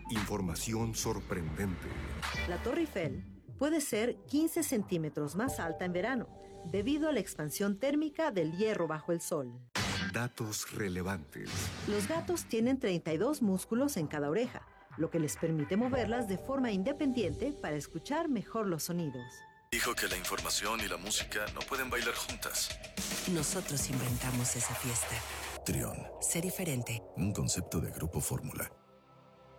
Información sorprendente. La Torre Eiffel puede ser 15 centímetros más alta en verano, debido a la expansión térmica del hierro bajo el sol. Datos relevantes. Los gatos tienen 32 músculos en cada oreja, lo que les permite moverlas de forma independiente para escuchar mejor los sonidos. Dijo que la información y la música no pueden bailar juntas. Nosotros inventamos esa fiesta. Trión. Sé diferente. Un concepto de Grupo Fórmula.